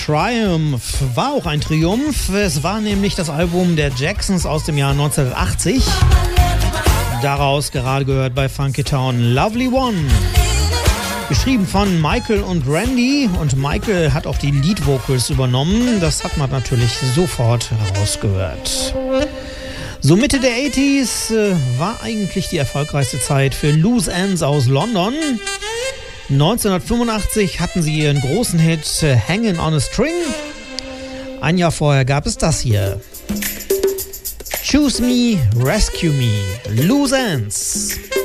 Triumph war auch ein Triumph. Es war nämlich das Album der Jacksons aus dem Jahr 1980. Daraus gerade gehört bei Funky Town Lovely One. Geschrieben von Michael und Randy, und Michael hat auch die Lead Vocals übernommen. Das hat man natürlich sofort herausgehört. So Mitte der 80s war eigentlich die erfolgreichste Zeit für Loose Ends aus London. 1985 hatten sie ihren großen Hit Hangin' on a String. Ein Jahr vorher gab es das hier. Choose Me, Rescue Me, Loose Ends.